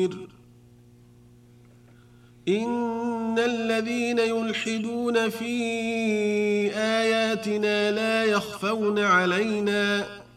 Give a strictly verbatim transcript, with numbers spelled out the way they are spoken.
إن الذين يلحدون في آياتنا لا يخفون علينا